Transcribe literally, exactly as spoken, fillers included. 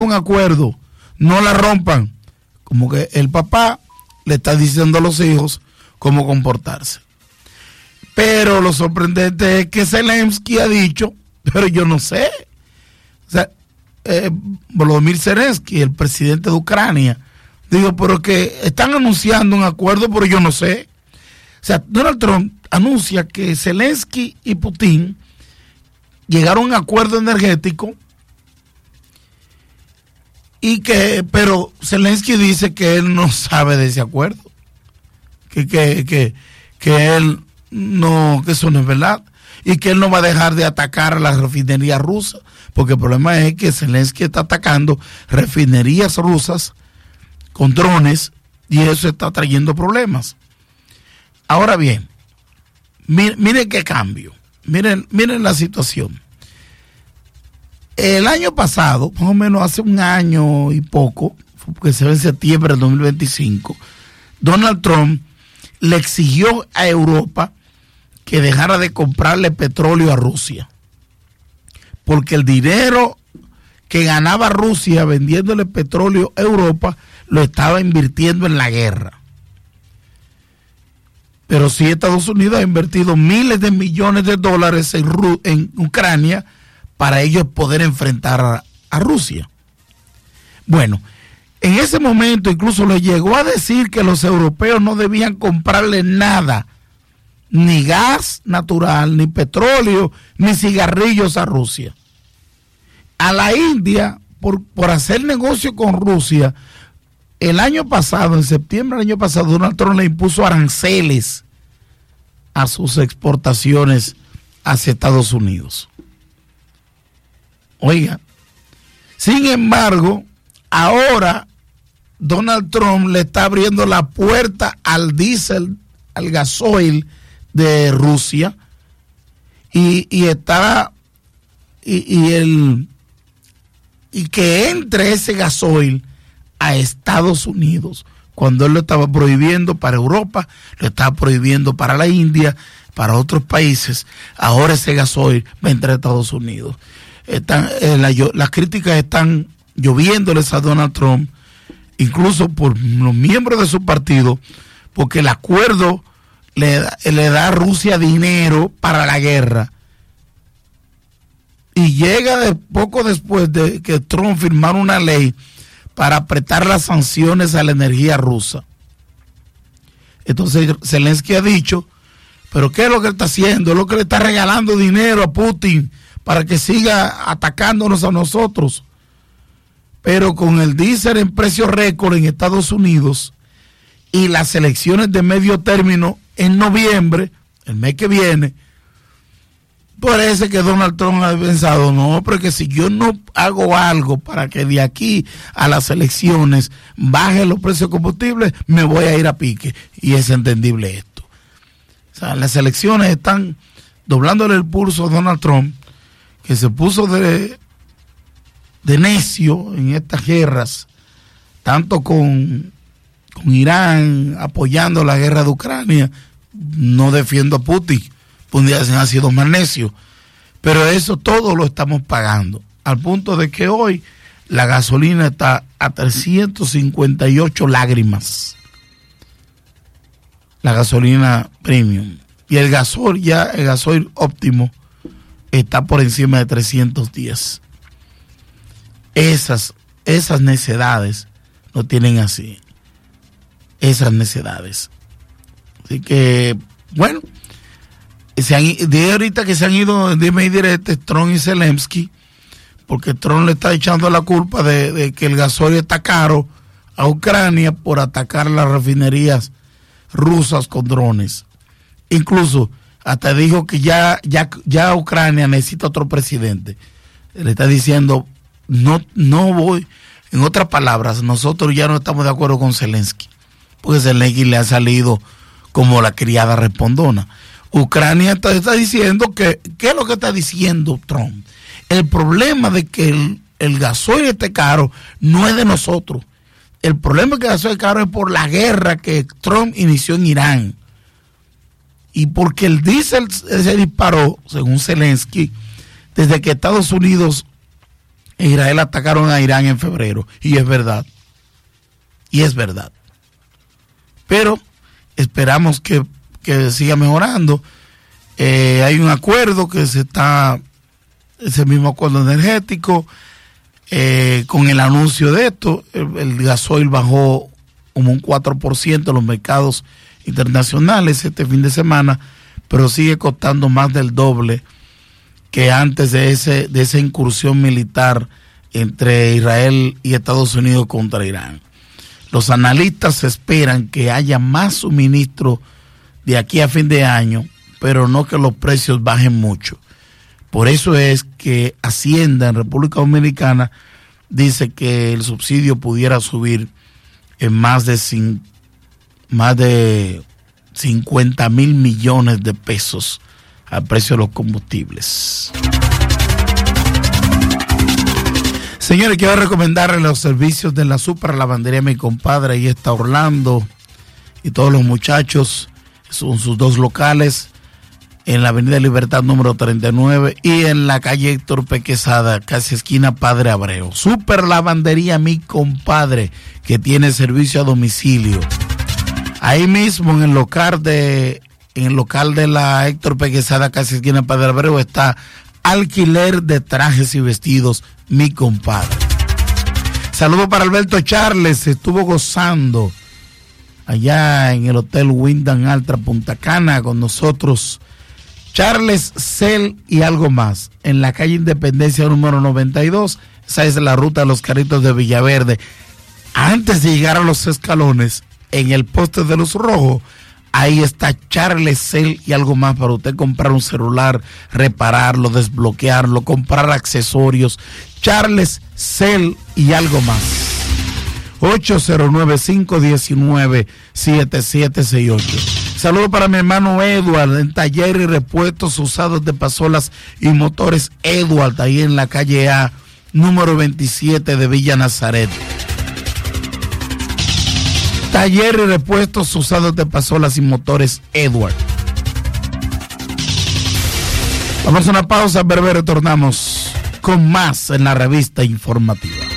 un acuerdo, no la rompan. Como que el papá le está diciendo a los hijos cómo comportarse. Pero lo sorprendente es que Zelensky ha dicho, pero yo no sé. O sea, eh, Volodymyr Zelensky, el presidente de Ucrania, digo, pero que están anunciando un acuerdo, pero yo no sé. O sea, Donald Trump anuncia que Zelensky y Putin llegaron a un acuerdo energético y que, pero Zelensky dice que él no sabe de ese acuerdo, que, que, que, que él no, que eso no es verdad, y que él no va a dejar de atacar a las refinerías rusas, porque el problema es que Zelensky está atacando refinerías rusas con drones y eso está trayendo problemas. Ahora bien, miren, miren qué cambio, miren, miren la situación. El año pasado, más o menos hace un año y poco, porque se ve en septiembre del dos mil veinticinco, Donald Trump le exigió a Europa que dejara de comprarle petróleo a Rusia, porque el dinero que ganaba Rusia vendiéndole petróleo a Europa lo estaba invirtiendo en la guerra. Pero sí, Estados Unidos ha invertido miles de millones de dólares en, Ru- en Ucrania para ellos poder enfrentar a, a Rusia. Bueno, en ese momento incluso le llegó a decir que los europeos no debían comprarle nada, ni gas natural, ni petróleo, ni cigarrillos a Rusia. A la India, por, por hacer negocio con Rusia, el año pasado, en septiembre del año pasado, Donald Trump le impuso aranceles a sus exportaciones hacia Estados Unidos. Oiga, sin embargo, ahora Donald Trump le está abriendo la puerta al diésel, al gasoil de Rusia, y, y está y, y el y que entre ese gasoil a Estados Unidos, cuando él lo estaba prohibiendo para Europa, lo estaba prohibiendo para la India, para otros países. Ahora ese gasoil va a entrar a Estados Unidos. Están, eh, la, las críticas están lloviéndoles a Donald Trump, incluso por los miembros de su partido, porque el acuerdo le, le da a Rusia dinero para la guerra. Y llega de poco después de que Trump firmara una ley para apretar las sanciones a la energía rusa. Entonces Zelensky ha dicho, pero ¿qué es lo que está haciendo? Es lo que le está regalando dinero a Putin para que siga atacándonos a nosotros. Pero con el diésel en precio récord en Estados Unidos y las elecciones de medio término en noviembre, el mes que viene, parece que Donald Trump ha pensado, no, porque si yo no hago algo para que de aquí a las elecciones bajen los precios de combustible, me voy a ir a pique. Y es entendible esto. O sea, las elecciones están doblándole el pulso a Donald Trump, que se puso de, de necio en estas guerras, tanto con, con Irán, apoyando la guerra de Ucrania. No defiendo a Putin, un día se ha sido más necio, pero eso todo lo estamos pagando, al punto de que hoy la gasolina está a trescientas cincuenta y ocho lágrimas, la gasolina premium, y el gasoil ya, el gasoil óptimo está por encima de trescientos diez. Esas, esas necedades no tienen así, esas necedades. Así que, bueno, se han, de ahorita que se han ido dime y direte Trump y Zelensky, porque Trump le está echando la culpa de, de que el gasoil está caro a Ucrania por atacar las refinerías rusas con drones. Incluso hasta dijo que ya, ya, ya Ucrania necesita otro presidente. Le está diciendo, no, no voy, en otras palabras, nosotros ya no estamos de acuerdo con Zelensky, porque Zelensky le ha salido como la criada respondona. Ucrania está, está diciendo que, ¿qué es lo que está diciendo Trump? El problema de que el, el gasoil esté caro no es de nosotros. El problema de que el gasoil esté caro es por la guerra que Trump inició en Irán. Y porque el diésel se disparó, según Zelensky, desde que Estados Unidos e Israel atacaron a Irán en febrero, y es verdad, y es verdad. Pero esperamos que, que siga mejorando. Eh, hay un acuerdo que se está, ese mismo acuerdo energético, eh, con el anuncio de esto, el, el gasoil bajó como un cuatro por ciento en los mercados internacionales este fin de semana, pero sigue costando más del doble que antes de ese de esa incursión militar entre Israel y Estados Unidos contra Irán. Los analistas esperan que haya más suministro de aquí a fin de año, pero no que los precios bajen mucho. Por eso es que Hacienda en República Dominicana dice que el subsidio pudiera subir en más de cinco más de cincuenta mil millones de pesos al precio de los combustibles. Señores, quiero recomendarles los servicios de la Super Lavandería Mi Compadre. Ahí está Orlando y todos los muchachos. Son sus dos locales en la Avenida Libertad número treinta y nueve y en la calle Héctor P. Quesada, casi esquina Padre Abreu. Super Lavandería Mi Compadre, que tiene servicio a domicilio. Ahí mismo en el local de en el local de la Héctor P. Quesada, casi esquina Padre Abreu, está alquiler de trajes y vestidos Mi Compadre. Saludo para Alberto Charles, estuvo gozando allá en el Hotel Wyndham Altra Punta Cana con nosotros. Charles, Cel y algo más, en la calle Independencia número noventa y dos, esa es la ruta de los Carritos de Villaverde. Antes de llegar a los escalones, en el poste de luz rojo, ahí está Charles, Cel y algo más para usted comprar un celular, repararlo, desbloquearlo, comprar accesorios. Charles, Cel y algo más. ocho cero nueve, cinco uno nueve, siete siete seis ocho. Saludos para mi hermano Edward en taller y repuestos usados de pasolas y motores Edward, ahí en la calle A, número veintisiete de Villa Nazaret. Taller y repuestos usados de pasolas y motores Edward. Vamos a una pausa breve, retornamos con más en la revista informativa.